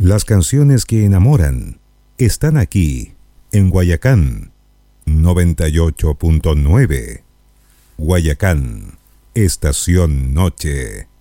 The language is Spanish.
Las canciones que enamoran están aquí, en Guayacán 98.9. Guayacán, Estación Noche.